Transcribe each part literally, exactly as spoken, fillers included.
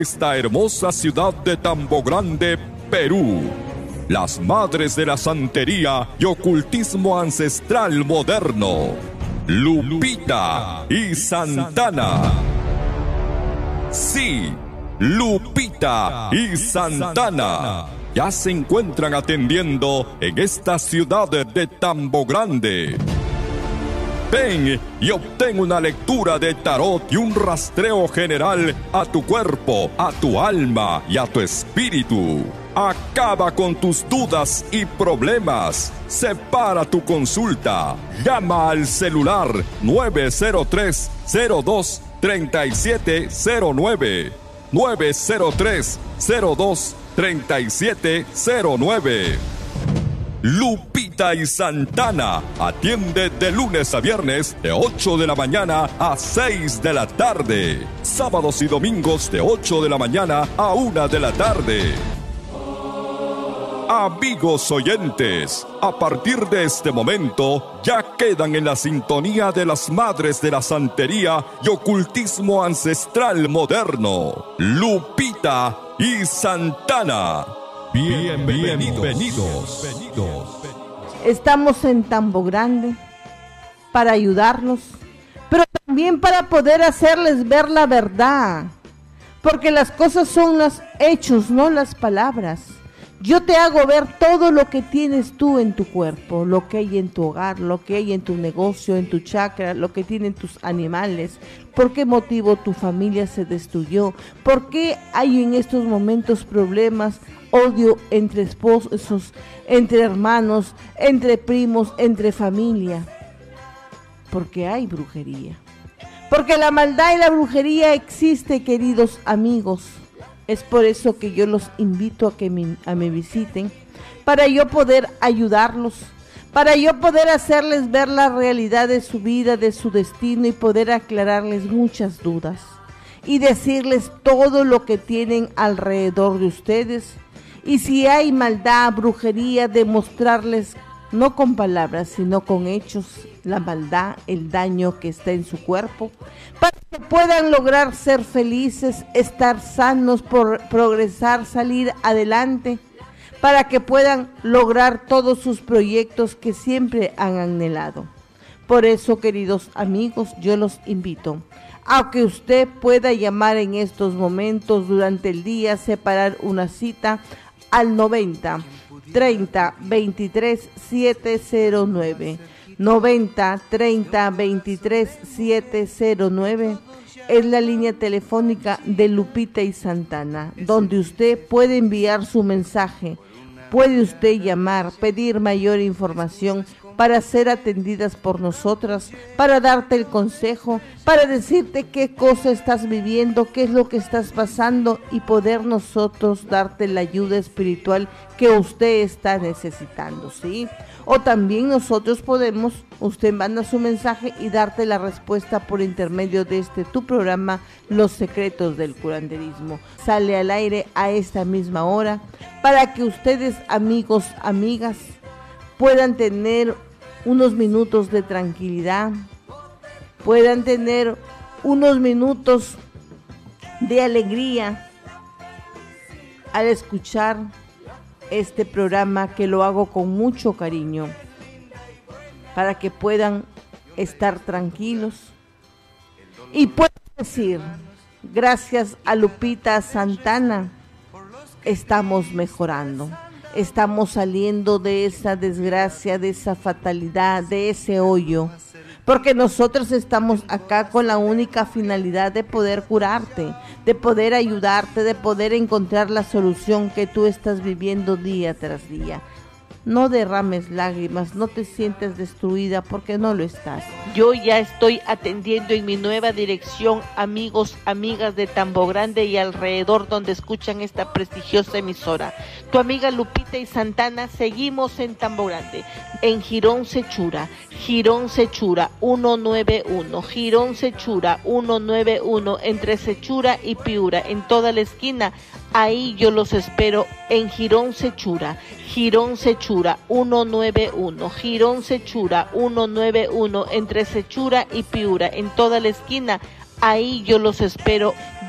Esta hermosa ciudad de Tambo Grande, Perú. Las madres de la santería y ocultismo ancestral moderno, Lupita y Santana. Sí, Lupita y Santana ya se encuentran atendiendo en esta ciudad de Tambo Grande. Ven y obtén una lectura de tarot y un rastreo general a tu cuerpo, a tu alma y a tu espíritu. Acaba con tus dudas y problemas. Separa tu consulta. Llama al celular nueve cero tres, cero dos, tres siete cero nueve. nueve cero tres, cero dos, tres siete cero nueve. Lupita y Santana atiende de lunes a viernes de ocho de la mañana a seis de la tarde. Sábados y domingos de ocho de la mañana a una de la tarde. Amigos oyentes, a partir de este momento ya quedan en la sintonía de las madres de la santería y ocultismo ancestral moderno, Lupita y Santana. Bienvenidos. Bienvenidos. Estamos en Tambo Grande para ayudarlos, pero también para poder hacerles ver la verdad, porque las cosas son los hechos, no las palabras. Yo te hago ver todo lo que tienes tú en tu cuerpo, lo que hay en tu hogar, lo que hay en tu negocio, en tu chakra, lo que tienen tus animales, por qué motivo tu familia se destruyó, por qué hay en estos momentos problemas, odio entre esposos, entre hermanos, entre primos, entre familia, porque hay brujería, porque la maldad y la brujería existe, queridos amigos. Es por eso que yo los invito a que me, a me visiten, para yo poder ayudarlos, para yo poder hacerles ver la realidad de su vida, de su destino y poder aclararles muchas dudas y decirles todo lo que tienen alrededor de ustedes. Y si hay maldad, brujería, demostrarles no con palabras, sino con hechos, la maldad, el daño que está en su cuerpo, para que puedan lograr ser felices, estar sanos, por progresar, salir adelante, para que puedan lograr todos sus proyectos que siempre han anhelado. Por eso, queridos amigos, yo los invito a que usted pueda llamar en estos momentos durante el día, separar una cita al noventa, treinta, veintitrés, setecientos nueve. noventa, treinta, veintitrés, setecientos nueve es la línea telefónica de Lupita y Santana, donde usted puede enviar su mensaje, puede usted llamar, pedir mayor información para ser atendidas por nosotras, para darte el consejo, para decirte qué cosa estás viviendo, qué es lo que estás pasando y poder nosotros darte la ayuda espiritual que usted está necesitando, ¿sí? O también nosotros podemos, usted manda su mensaje y darte la respuesta por intermedio de este tu programa, Los Secretos del Curanderismo. Sale al aire a esta misma hora para que ustedes, amigos, amigas, puedan tener unos minutos de tranquilidad, puedan tener unos minutos de alegría al escuchar este programa, que lo hago con mucho cariño, para que puedan estar tranquilos y puedan decir, gracias a Lupita Santana, estamos mejorando. Estamos saliendo de esa desgracia, de esa fatalidad, de ese hoyo, porque nosotros estamos acá con la única finalidad de poder curarte, de poder ayudarte, de poder encontrar la solución que tú estás viviendo día tras día. No derrames lágrimas, no te sientes destruida porque no lo estás. Yo ya estoy atendiendo en mi nueva dirección, amigos, amigas de Tambo Grande y alrededor donde escuchan esta prestigiosa emisora. Tu amiga Lupita y Santana, seguimos en Tambo Grande, en Girón Sechura, Girón Sechura ciento noventa y uno, Girón Sechura ciento noventa y uno, entre Sechura y Piura, en toda la esquina. Ahí yo los espero en Girón Sechura, Girón Sechura ciento noventa y uno, Girón Sechura ciento noventa y uno, entre Sechura y Piura, en toda la esquina. Ahí yo los espero.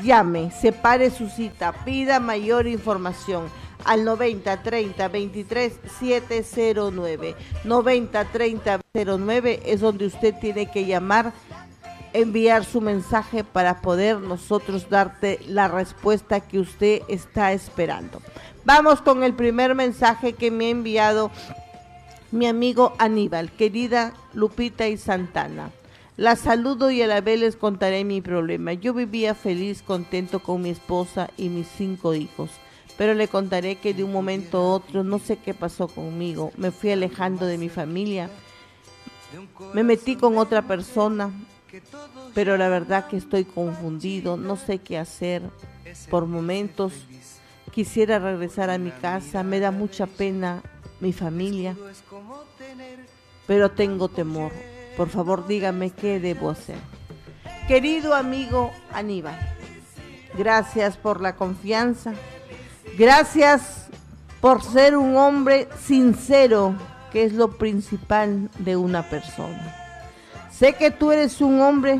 llame, separe su cita, pida mayor información al noventa treinta veintitrés siete cero nueve. noventa treinta cero nueve es donde usted tiene que llamar, enviar su mensaje para poder nosotros darte la respuesta que usted está esperando. Vamos con el primer mensaje que me ha enviado mi amigo Aníbal. Querida Lupita y Santana, la saludo y a la vez les contaré mi problema. Yo vivía feliz, contento con mi esposa y mis cinco hijos, pero le contaré que de un momento a otro no sé qué pasó conmigo. Me fui alejando de mi familia, me metí con otra persona, pero la verdad que estoy confundido, no sé qué hacer. Por momentos quisiera regresar a mi casa, me da mucha pena mi familia, pero tengo temor. Por favor, dígame qué debo hacer. Querido amigo Aníbal, gracias por la confianza, gracias por ser un hombre sincero, que es lo principal de una persona. Sé que tú eres un hombre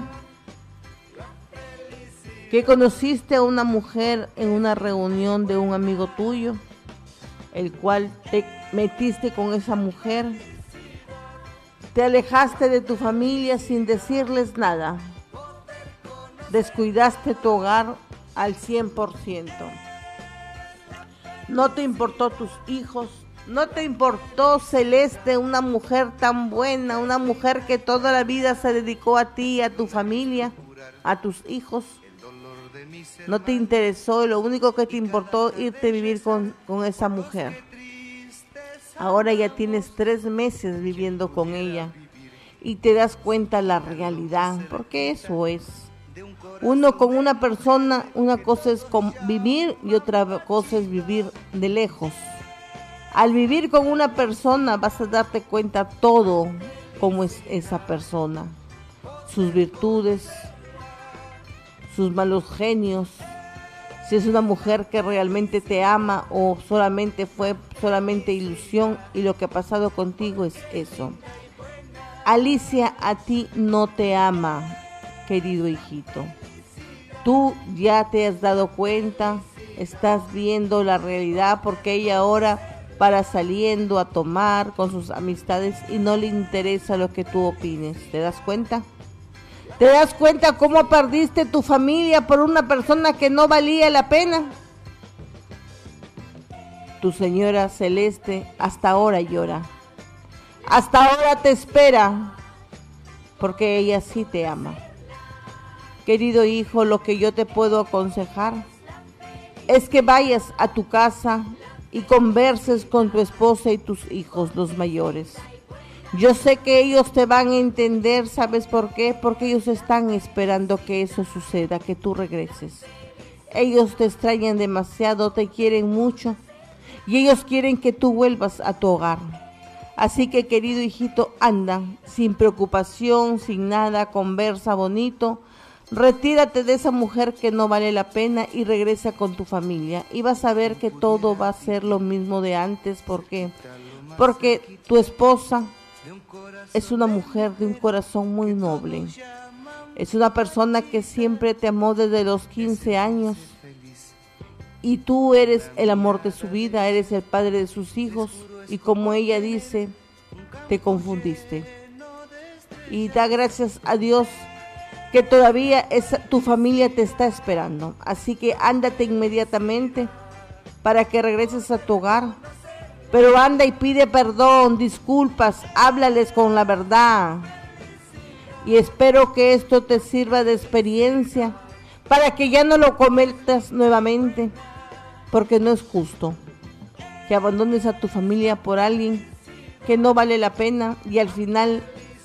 que conociste a una mujer en una reunión de un amigo tuyo, el cual te metiste con esa mujer, te alejaste de tu familia sin decirles nada, descuidaste tu hogar al cien por ciento, no te importó tus hijos, no te importó Celeste, una mujer tan buena, una mujer que toda la vida se dedicó a ti, a tu familia, a tus hijos. No te interesó, lo único que te importó irte a vivir con, con esa mujer. Ahora ya tienes tres meses viviendo con ella y te das cuenta la realidad, porque eso es. Uno con una persona, una cosa es vivir y otra cosa es vivir de lejos. Al vivir con una persona vas a darte cuenta todo cómo es esa persona, sus virtudes, sus malos genios, si es una mujer que realmente te ama o solamente fue solamente ilusión y lo que ha pasado contigo es eso. Alicia a ti no te ama, querido hijito. Tú ya te has dado cuenta, estás viendo la realidad porque ella ahora para saliendo a tomar con sus amistades y no le interesa lo que tú opines. ¿Te das cuenta? ¿Te das cuenta cómo perdiste tu familia por una persona que no valía la pena? Tu señora Celeste hasta ahora llora. Hasta ahora te espera, porque ella sí te ama. Querido hijo, lo que yo te puedo aconsejar es que vayas a tu casa y converses con tu esposa y tus hijos, los mayores. Yo sé que ellos te van a entender, ¿sabes por qué? Porque ellos están esperando que eso suceda, que tú regreses. Ellos te extrañan demasiado, te quieren mucho y ellos quieren que tú vuelvas a tu hogar. Así que, querido hijito, anda, sin preocupación, sin nada, conversa bonito, retírate de esa mujer que no vale la pena y regresa con tu familia. Y vas a ver que todo va a ser lo mismo de antes. ¿Por qué? Porque tu esposa es una mujer de un corazón muy noble. Es una persona que siempre te amó desde los quince años. Y tú eres el amor de su vida, eres el padre de sus hijos. Y como ella dice, te confundiste. Y da gracias a Dios que todavía esa, tu familia te está esperando. Así que ándate inmediatamente para que regreses a tu hogar. Pero anda y pide perdón, disculpas, háblales con la verdad. Y espero que esto te sirva de experiencia para que ya no lo cometas nuevamente, porque no es justo que abandones a tu familia por alguien que no vale la pena y al final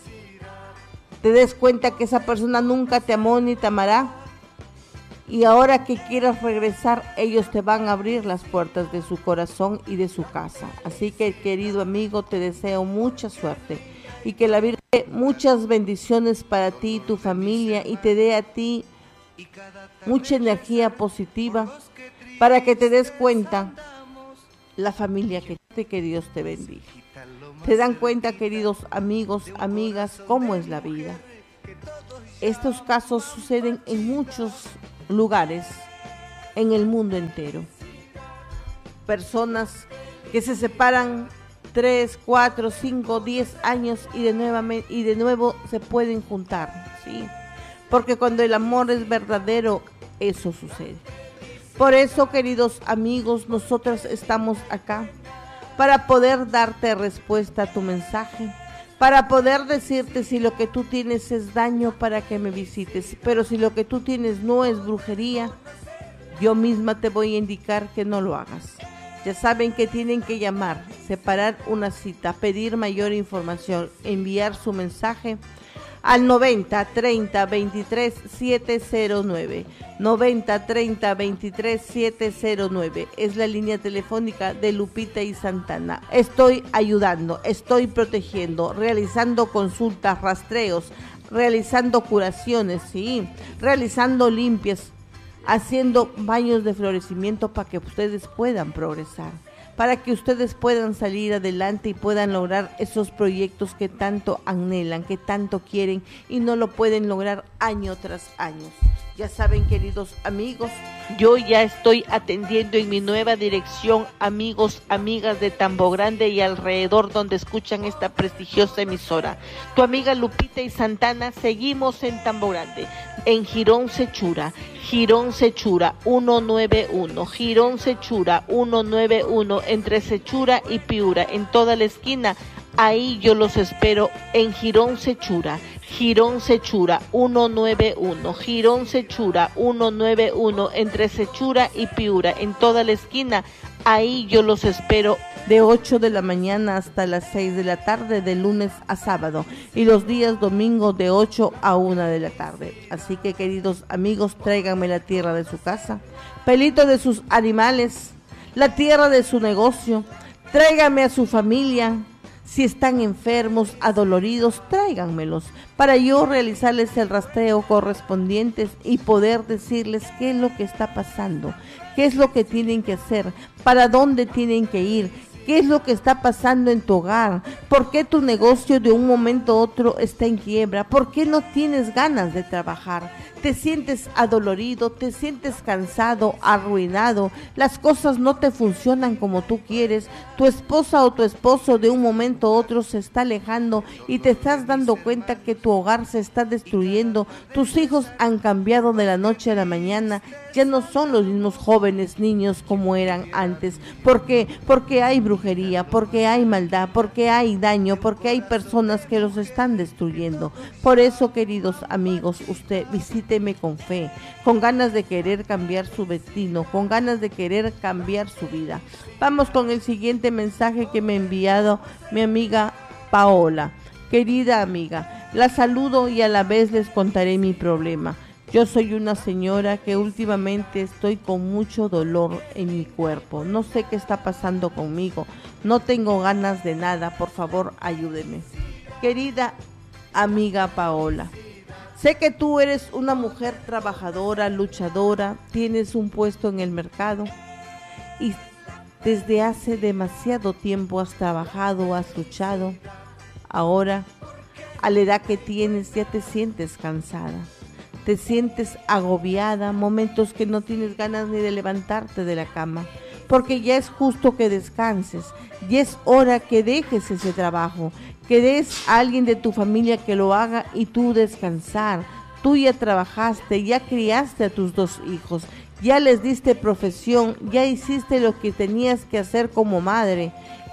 te des cuenta que esa persona nunca te amó ni te amará. Y ahora que quieras regresar, ellos te van a abrir las puertas de su corazón y de su casa. Así que, querido amigo, te deseo mucha suerte y que la Virgen dé muchas bendiciones para ti y tu familia y te dé a ti mucha energía positiva para que te des cuenta la familia que te, que Dios te bendiga. ¿Se dan cuenta, queridos amigos, amigas, cómo es la vida? Estos casos suceden en muchos lugares en el mundo entero. Personas que se separan tres, cuatro, cinco, diez años y de, nuevamente, y de nuevo se pueden juntar, ¿sí? Porque cuando el amor es verdadero, eso sucede. Por eso, queridos amigos, nosotros estamos acá para poder darte respuesta a tu mensaje, para poder decirte si lo que tú tienes es daño para que me visites, pero si lo que tú tienes no es brujería, yo misma te voy a indicar que no lo hagas. Ya saben que tienen que llamar, separar una cita, pedir mayor información, enviar su mensaje al noventa treinta veintitrés siete cero nueve. noventa treinta veintitrés siete cero nueve es la línea telefónica de Lupita y Santana. Estoy ayudando, estoy protegiendo, realizando consultas, rastreos, realizando curaciones, sí, realizando limpias, haciendo baños de florecimiento para que ustedes puedan progresar, para que ustedes puedan salir adelante y puedan lograr esos proyectos que tanto anhelan, que tanto quieren y no lo pueden lograr año tras año. Ya saben, queridos amigos, yo ya estoy atendiendo en mi nueva dirección, amigos, amigas de Tambo Grande y alrededor donde escuchan esta prestigiosa emisora. Tu amiga Lupita y Santana, seguimos en Tambo Grande, en Girón Sechura, Girón Sechura ciento noventa y uno, Girón Sechura ciento noventa y uno, entre Sechura y Piura, en toda la esquina. Ahí yo los espero en Girón Sechura, Girón Sechura ciento noventa y uno, Girón Sechura ciento noventa y uno, entre Sechura y Piura, en toda la esquina. Ahí yo los espero de ocho de la mañana hasta las seis de la tarde, de lunes a sábado, y los días domingo de ocho a una de la tarde. Así que, queridos amigos, tráiganme la tierra de su casa, pelito de sus animales, la tierra de su negocio, tráiganme a su familia. Si están enfermos, adoloridos, tráiganmelos para yo realizarles el rastreo correspondiente y poder decirles qué es lo que está pasando, qué es lo que tienen que hacer, para dónde tienen que ir, qué es lo que está pasando en tu hogar, por qué tu negocio de un momento a otro está en quiebra, por qué no tienes ganas de trabajar, te sientes adolorido, te sientes cansado, arruinado, las cosas no te funcionan como tú quieres, tu esposa o tu esposo de un momento a otro se está alejando y te estás dando cuenta que tu hogar se está destruyendo, tus hijos han cambiado de la noche a la mañana, ya no son los mismos jóvenes niños como eran antes. ¿Por qué? Porque hay brujería, porque hay maldad, porque hay daño, porque hay personas que los están destruyendo. Por eso, queridos amigos, usted visíteme con fe, con ganas de querer cambiar su destino, con ganas de querer cambiar su vida. Vamos con el siguiente mensaje que me ha enviado mi amiga Paola. Querida amiga, la saludo y a la vez les contaré mi problema. Yo soy una señora que últimamente estoy con mucho dolor en mi cuerpo. No sé qué está pasando conmigo. No tengo ganas de nada. Por favor, ayúdeme. Querida amiga Paola, sé que tú eres una mujer trabajadora, luchadora, tienes un puesto en el mercado y desde hace demasiado tiempo has trabajado, has luchado. Ahora, a la edad que tienes, ya te sientes cansada. Te sientes agobiada, momentos que no tienes ganas ni de levantarte de la cama, porque ya es justo que descanses, ya es hora que dejes ese trabajo, que des a alguien de tu familia que lo haga y tú descansar. Tú ya trabajaste, ya criaste a tus dos hijos, ya les diste profesión, ya hiciste lo que tenías que hacer como madre.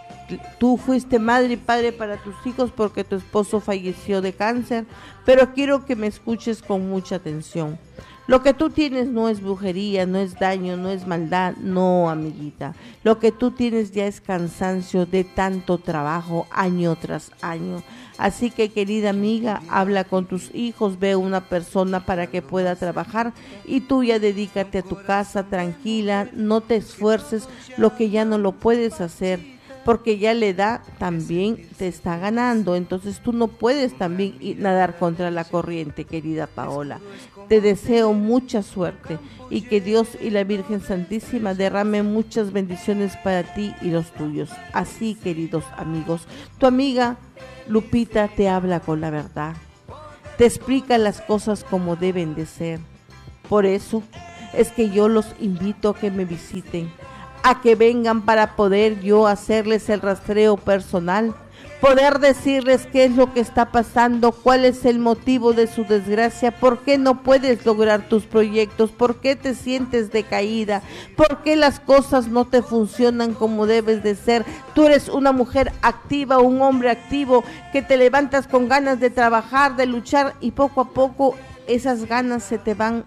Tú fuiste madre y padre para tus hijos porque tu esposo falleció de cáncer, pero quiero que me escuches con mucha atención. Lo que tú tienes no es brujería, no es daño, no es maldad, no, amiguita. Lo que tú tienes ya es cansancio de tanto trabajo año tras año. Así que, querida amiga, habla con tus hijos, ve una persona para que pueda trabajar y tú ya dedícate a tu casa tranquila, no te esfuerces lo que ya no lo puedes hacer, porque ya la edad también te está ganando, entonces tú no puedes también ir nadar contra la corriente, querida Paola. Te deseo mucha suerte y que Dios y la Virgen Santísima derramen muchas bendiciones para ti y los tuyos. Así, queridos amigos, tu amiga Lupita te habla con la verdad, te explica las cosas como deben de ser. Por eso es que yo los invito a que me visiten, a que vengan para poder yo hacerles el rastreo personal, poder decirles qué es lo que está pasando, cuál es el motivo de su desgracia, por qué no puedes lograr tus proyectos, por qué te sientes decaída, por qué las cosas no te funcionan como debes de ser. Tú eres una mujer activa, un hombre activo, que te levantas con ganas de trabajar, de luchar, y poco a poco esas ganas se te van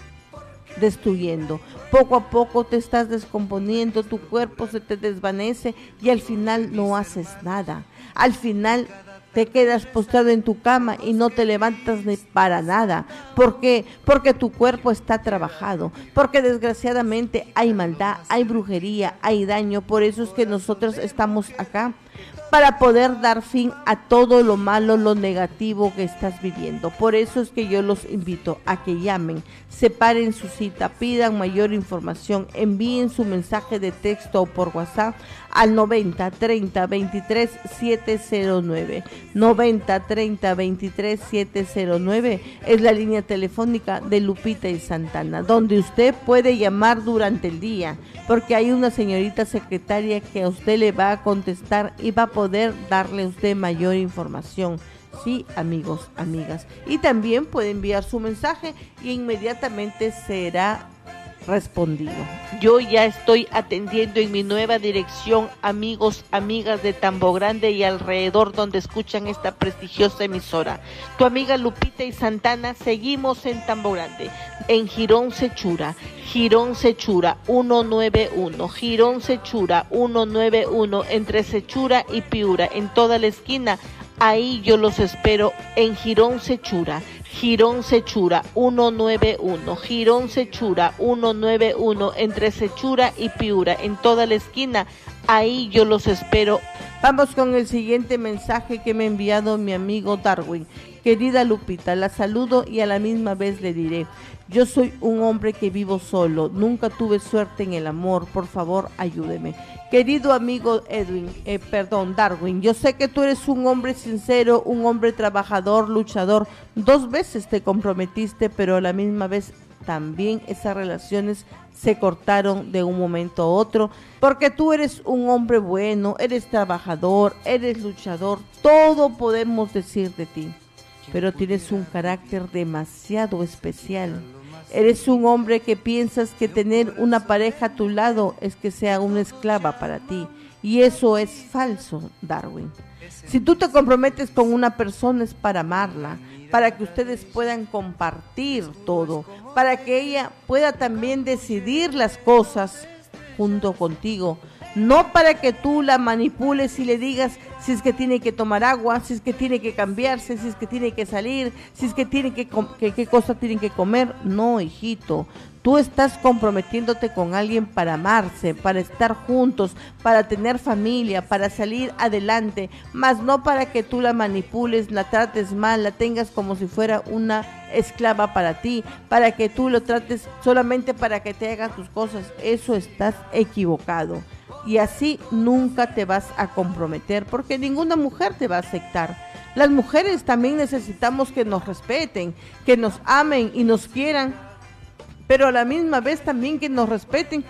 destruyendo. Poco a poco te estás descomponiendo, tu cuerpo se te desvanece y al final no haces nada. Al final te quedas postrado en tu cama y no te levantas ni para nada. ¿Por qué? Porque tu cuerpo está trabajado, porque desgraciadamente hay maldad, hay brujería, hay daño. Por eso es que nosotros estamos acá, para poder dar fin a todo lo malo, lo negativo que estás viviendo. Por eso es que yo los invito a que llamen, separen su cita, pidan mayor información, envíen su mensaje de texto o por WhatsApp al noventa treinta veintitrés siete cero nueve. noventa treinta veintitrés siete cero nueve es la línea telefónica de Lupita y Santana, donde usted puede llamar durante el día, porque hay una señorita secretaria que a usted le va a contestar y va a poder darle a usted mayor información. Sí, amigos, amigas. Y también puede enviar su mensaje y inmediatamente será respondido. Yo ya estoy atendiendo en mi nueva dirección, amigos, amigas de Tambo Grande y alrededor donde escuchan esta prestigiosa emisora. Tu amiga Lupita y Santana, seguimos en Tambo Grande, en Girón Sechura, Girón Sechura ciento noventa y uno, Girón Sechura ciento noventa y uno, entre Sechura y Piura, en toda la esquina. Ahí yo los espero en Girón Sechura, Girón Sechura ciento noventa y uno, Girón Sechura ciento noventa y uno, entre Sechura y Piura, en toda la esquina. Ahí yo los espero. Vamos con el siguiente mensaje que me ha enviado mi amigo Darwin. Querida Lupita, la saludo y a la misma vez le diré: yo soy un hombre que vivo solo, nunca tuve suerte en el amor, por favor ayúdeme. Querido amigo Edwin, eh, perdón, Darwin, yo sé que tú eres un hombre sincero, un hombre trabajador, luchador. Dos veces te comprometiste, pero a la misma vez también esas relaciones se cortaron de un momento a otro, porque tú eres un hombre bueno, eres trabajador, eres luchador, todo podemos decir de ti, pero tienes un carácter demasiado especial. Eres un hombre que piensas que tener una pareja a tu lado es que sea una esclava para ti, y eso es falso, Darwin. Si tú te comprometes con una persona es para amarla, para que ustedes puedan compartir todo, para que ella pueda también decidir las cosas junto contigo, no para que tú la manipules y le digas si es que tiene que tomar agua, si es que tiene que cambiarse, si es que tiene que salir, si es que tiene que, que qué cosa tienen que comer. No, hijito, tú estás comprometiéndote con alguien para amarse, para estar juntos, para tener familia, para salir adelante, más no para que tú la manipules, la trates mal, la tengas como si fuera una esclava para ti, para que tú lo trates solamente para que te haga tus cosas. Eso estás equivocado. Y así nunca te vas a comprometer, porque ninguna mujer te va a aceptar. Las mujeres también necesitamos que nos respeten, que nos amen y nos quieran, pero a la misma vez también que nos respeten.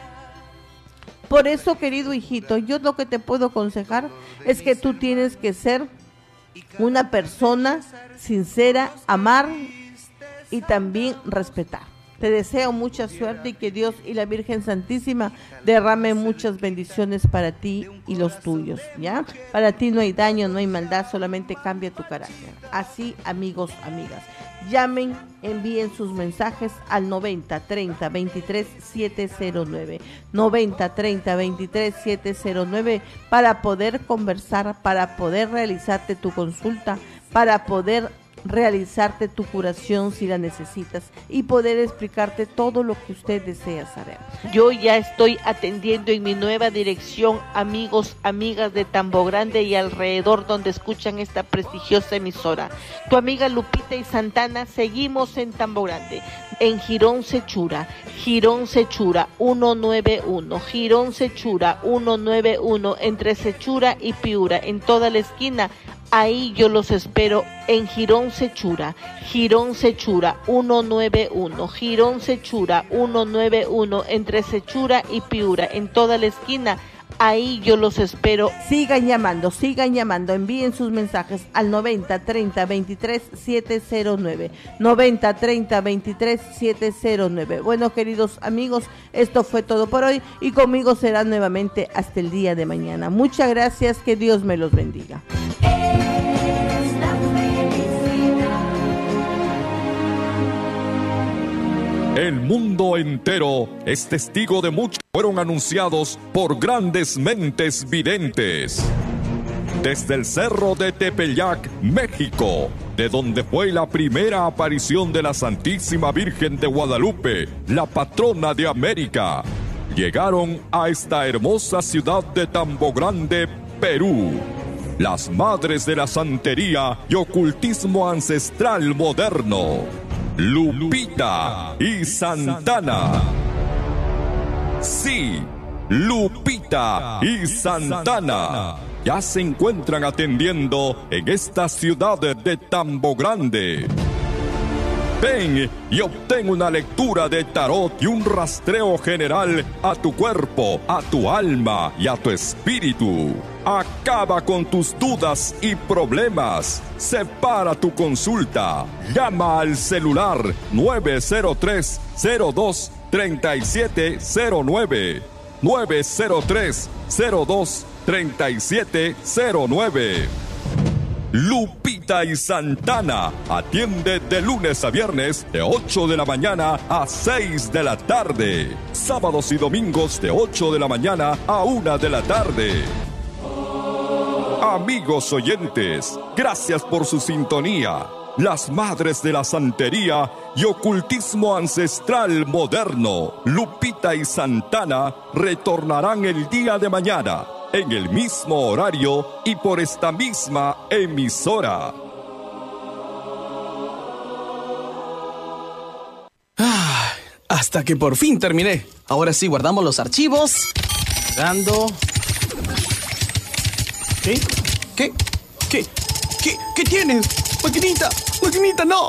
Por eso, querido hijito, yo lo que te puedo aconsejar es que tú tienes que ser una persona sincera, amar y también respetar. Te deseo mucha suerte y que Dios y la Virgen Santísima derramen muchas bendiciones para ti y los tuyos, ¿ya? Para ti no hay daño, no hay maldad, solamente cambia tu carácter. Así, amigos, amigas, llamen, envíen sus mensajes al noventa treinta veintitrés siete cero nueve, noventa treinta veintitrés siete cero nueve para poder conversar, para poder realizarte tu consulta, para poder realizarte tu curación si la necesitas y poder explicarte todo lo que usted desea saber. Yo ya estoy atendiendo en mi nueva dirección, amigos, amigas de Tambo Grande y alrededor donde escuchan esta prestigiosa emisora. Tu amiga Lupita y Santana, seguimos en Tambo Grande, en Girón Sechura, Girón Sechura ciento noventa y uno, Girón Sechura ciento noventa y uno, entre Sechura y Piura, en toda la esquina. Ahí yo los espero en Girón Sechura, Girón Sechura ciento noventa y uno, Girón Sechura ciento noventa y uno, entre Sechura y Piura, en toda la esquina. Ahí yo los espero. Sigan llamando, sigan llamando, envíen sus mensajes al noventa treinta veintitrés setecientos nueve, noventa treinta veintitrés setecientos nueve. Bueno, queridos amigos, esto fue todo por hoy y conmigo será nuevamente hasta el día de mañana. Muchas gracias, que Dios me los bendiga. El mundo entero es testigo de muchos que fueron anunciados por grandes mentes videntes. Desde el cerro de Tepeyac, México, de donde fue la primera aparición de la Santísima Virgen de Guadalupe, la patrona de América, llegaron a esta hermosa ciudad de Tambo Grande, Perú, las madres de la santería y ocultismo ancestral moderno, Lupita y Santana. Sí, Lupita y Santana ya se encuentran atendiendo en esta ciudad de Tambo Grande. Ven y obtén una lectura de tarot y un rastreo general a tu cuerpo, a tu alma y a tu espíritu. Acaba con tus dudas y problemas. Separa tu consulta. Llama al celular nueve cero tres, cero dos, tres siete cero nueve. nueve cero tres, cero dos, tres siete cero nueve. Lupita y Santana atiende de lunes a viernes de ocho de la mañana a seis de la tarde. Sábados y domingos de ocho de la mañana a una de la tarde. Amigos oyentes, gracias por su sintonía. Las madres de la santería y ocultismo ancestral moderno, Lupita y Santana, retornarán el día de mañana, en el mismo horario y por esta misma emisora. Ah, hasta que por fin terminé. Ahora sí, guardamos los archivos. Dando. ¿Qué? ¿Qué? ¿Qué? ¿Qué? ¿Qué tienes? ¡Maquinita! ¡Maquinita, no!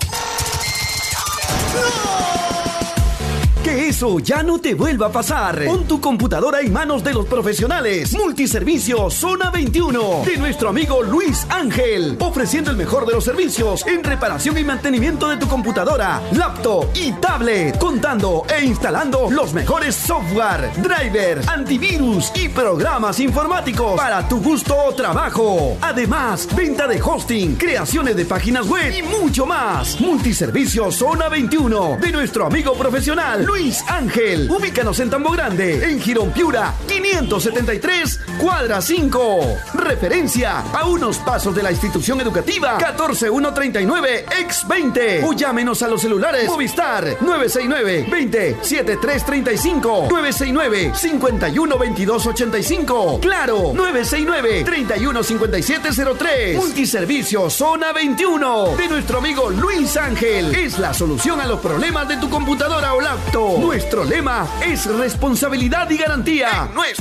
¡No! Que eso ya no te vuelva a pasar. Pon tu computadora en manos de los profesionales. Multiservicio Zona veintiuno de nuestro amigo Luis Ángel, ofreciendo el mejor de los servicios en reparación y mantenimiento de tu computadora, laptop y tablet, contando e instalando los mejores software, driver, antivirus y programas informáticos para tu gusto o trabajo. Además, venta de hosting, creaciones de páginas web y mucho más. Multiservicio Zona veintiuno de nuestro amigo profesional Luis Ángel. Ubícanos en Tambo Grande, en Girón Piura, quinientos setenta y tres, cuadra cinco. Referencia a unos pasos de la institución educativa catorce mil ciento treinta y nueve ex veinte. O llámenos a los celulares Movistar nueve seis nueve, veinte, setenta y tres treinta y cinco, nueve seis nueve, cincuenta y uno, veintidós ochenta y cinco. Claro, nueve seis nueve, treinta y uno, cincuenta y siete cero tres. Multiservicio Zona veintiuno de nuestro amigo Luis Ángel. Es la solución a los problemas de tu computadora o laptop. Nuestro lema es responsabilidad y garantía.